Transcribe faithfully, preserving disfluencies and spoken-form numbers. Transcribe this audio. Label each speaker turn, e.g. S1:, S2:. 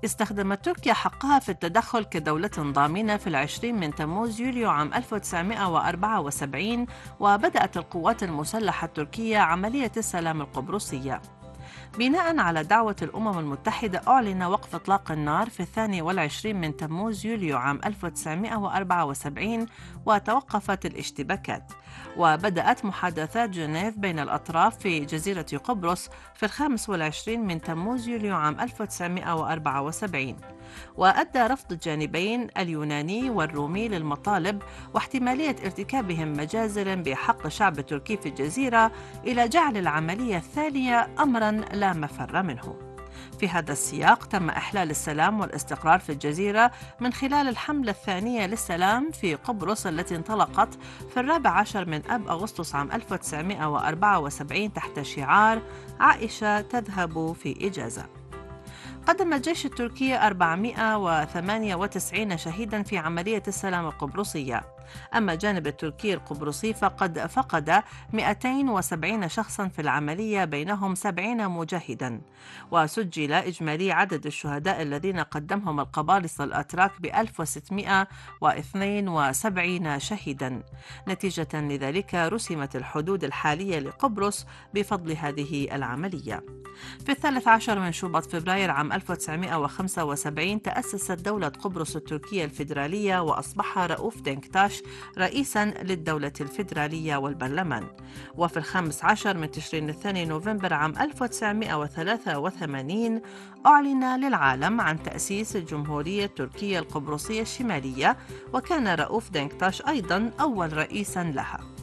S1: استخدمت تركيا حقها في التدخل كدولة ضامنة في العشرين من تموز يوليو عام ألف وتسعمائة وأربعة وسبعين، وبدأت القوات المسلحة التركية عملية السلام القبرصية. بناء على دعوة الأمم المتحدة، أعلن وقف إطلاق النار في الثاني والعشرين من تموز يوليو عام ألف وتسعمائة وأربعة وسبعين، وتوقفت الاشتباكات. وبدأت محادثات جنيف بين الأطراف في جزيرة قبرص في الخامس والعشرين من تموز يوليو عام ألف وتسعمائة وأربعة وسبعين. وأدى رفض الجانبين اليوناني والرومي للمطالب واحتمالية ارتكابهم مجازر بحق الشعب التركي في الجزيرة إلى جعل العملية الثانية أمراً لا مفر منه. في هذا السياق تم إحلال السلام والاستقرار في الجزيرة من خلال الحملة الثانية للسلام في قبرص التي انطلقت في الرابع عشر من أب أغسطس عام ألف وتسعمائة وأربعة وسبعين تحت شعار عائشة تذهب في إجازة. قدم الجيش التركي أربعمائة وثمانية وتسعين شهيداً في عملية السلام القبرصية. أما الجانب التركي القبرصي فقد فقد مئتين وسبعين شخصاً في العملية، بينهم سبعين مجاهداً. وسجل إجمالي عدد الشهداء الذين قدمهم القبارصة الأتراك ب ألف وستمائة واثنين وسبعين شهيداً. نتيجة لذلك رسمت الحدود الحالية لقبرص بفضل هذه العملية. في الثالث عشر من شباط فبراير عام ألف وتسعمائة وخمسة وسبعين تأسست دولة قبرص التركية الفيدرالية، وأصبح رؤوف دينكتاش رئيساً للدولة الفيدرالية والبرلمان. وفي الخامس عشر من تشرين الثاني نوفمبر عام ألف وتسعمائة وثلاثة وثمانين أعلن للعالم عن تأسيس الجمهورية التركية القبرصية الشمالية، وكان رؤوف دينكتاش أيضاً أول رئيساً لها.